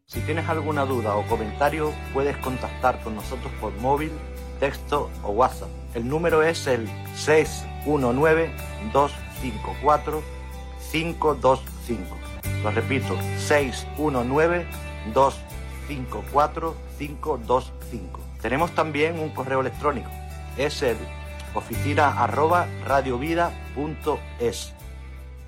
Si tienes alguna duda o comentario, puedes contactar con nosotros por móvil, texto o WhatsApp. El número es el 619-254-525. Lo repito, 619-254-525. Tenemos también un correo electrónico. Es el oficina@radiovida.es.